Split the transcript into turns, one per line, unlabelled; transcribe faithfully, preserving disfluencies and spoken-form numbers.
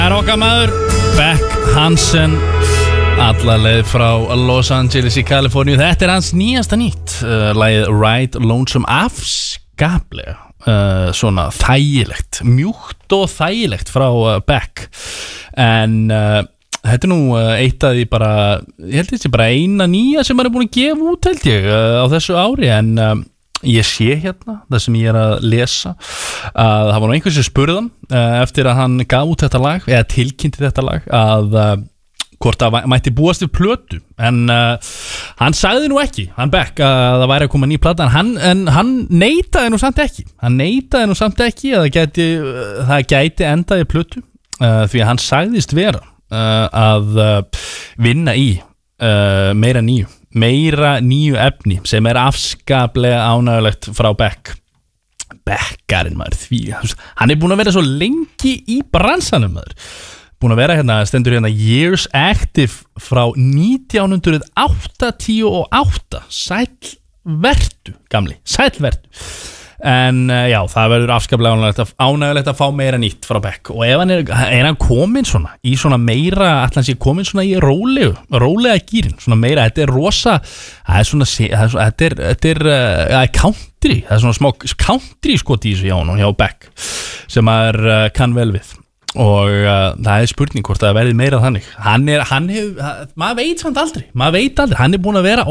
Það er okkar maður Beck Hansen, alla leið frá Los Angeles í Kaliforníu. Þetta er hans nýjasta nýtt uh, lagið Ride Lonesome. Afskaplega uh, svona þægilegt, mjúkt og þægilegt frá uh, Beck. En uh, þetta er nú uh, eitt af því bara, ég held að þetta er bara eina nýja sem hann er búin að gefa út held ég uh, á þessu ári. En uh, ég sé hérna, það sem ég er að lesa, að það var nú einhvers sem spurði hann uh, eftir að hann gaf út þetta lag, eða tilkynnti þetta lag, að uh, hvort að mætti búast við plötu. En uh, hann sagði nú ekki, hann Beck, að það væri að koma ný plata, en hann, en hann neitaði nú samt ekki. Hann neitaði nú samt ekki að það gæti, uh, það gæti endaði plötu, uh, því að hann sagðist vera uh, að uh, vinna í uh, meira nýju. meira nýju efni sem er afskaplega ánægulegt frá Beck. Beckarinn maður, því hann er búin að vera svo lengi í bransanum maður, búin að vera hérna, stendur hérna years active frá nítján hundruð áttatíu og átta. Sæll vertu gamli, sæll vertu. En uh, já, það verður afskaplega ánægulegt að, ánægulegt að fá meira nýtt frá Beck. Og ef hann er, er hann komin svona í svona meira, ætla hann sé komin svona í rólegu, rólega gýrin, svona meira, þetta er rosa, það er svona, það er, þetta er, þetta er uh, country, það er svona smá country skot í þessu hjá hann og hjá Beck sem maður uh, kann vel við. Og uh, það er spurning hvort það verði meira þannig. Hann er, hann hefur, maður veit samt aldrei, maður veit aldrei, hann er búin að vera